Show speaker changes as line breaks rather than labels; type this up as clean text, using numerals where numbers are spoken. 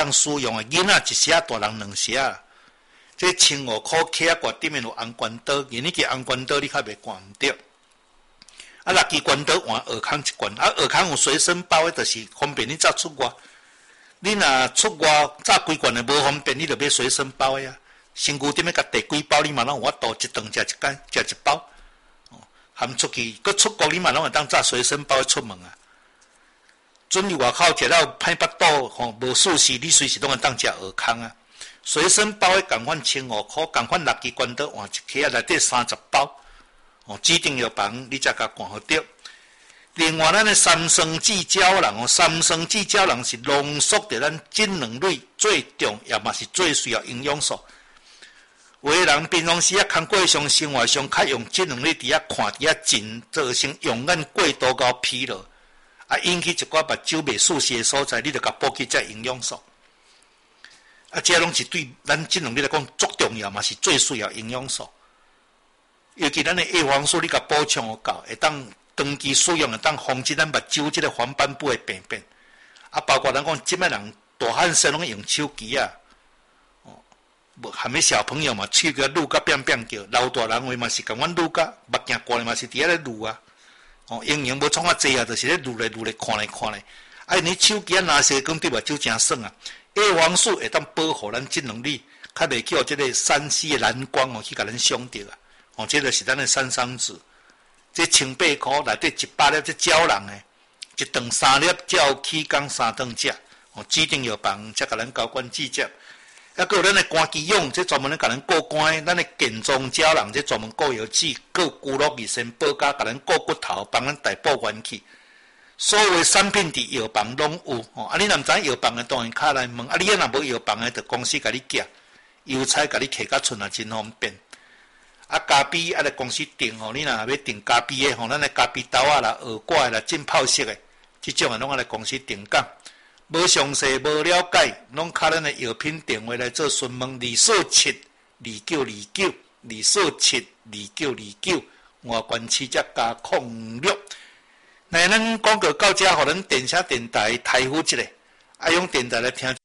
当使用的囡仔一些，大人两些啊。这1,500块起啊，挂顶面有红关刀，因为个红关刀你较袂挂唔着。啊，六支关刀换耳康一罐，啊，耳康有随身包的，就是方便你早出外。你若出外早规罐的无方便，你就要随身包呀。身躯顶面甲第几包，你嘛拢有法度一顿食一间，食一包。含出去，佮出国你嘛拢会当早随身包出门啊。准你外口食了歹腹肚吼，无舒适，你随时拢会当食耳康啊。随身包的共款1,500块，共款6支关刀换一起啊，内底30包。指定药房你才甲看好着。另外，咱的三酸至胶囊三酸至胶囊是浓缩着咱精能类最重要嘛是最需要营养素。有的人平常时啊，工作上、生活上较用精能类伫遐看伫遐静，造成用眼过度高疲劳，啊引起一寡目睭袂舒适的所在，你着甲补给这营养素。啊，这拢是对咱精能类来讲足重要嘛，是最需要营养素。尤其咱的叶黄素，你甲补充有够，会当长期使用，会当防止咱目睭即个黄斑部的病变。啊，包括咱讲即摆人大汉生拢用手机啊，含迄小朋友嘛，喙个撸甲变变叫，老大人话嘛是共阮撸甲目镜挂咧嘛是伫遐咧撸啊。营养无创啊济啊，就是咧撸咧撸咧看咧看咧。啊，你手机啊拿些讲对目睭真爽啊。叶黄素会当保护咱精能力，较袂去互即个3C 的蓝光去甲咱伤着啊。这就是咱的三桑子，这1,800块内底100粒这胶囊的，一顿3粒才有起工3顿食。指定药房才甲咱交管指接。还有咱的肝肌用，这专门咧甲咱过肝的，咱的健壮胶囊，这专门过药脂，过骨碌益生保加，甲咱过骨头，帮咱大补元气。所有的产品伫药房拢有，啊，你若毋知药房的，当然敲来问，啊，你若无药房的，就公司甲你寄，邮差甲你摕甲厝啊，真方便。啊，咖啡啊，来公司订吼，你若要订咖啡的吼，咱的咖啡豆啊啦、鹅挂啦、浸泡式的，即种啊，拢来公司订购。无详细、无了解，拢敲咱的药品电话来做询问，247-2929，247-2929，外观市则加06。那咱广告到这，互咱电车电台台呼一下，啊，用电台来听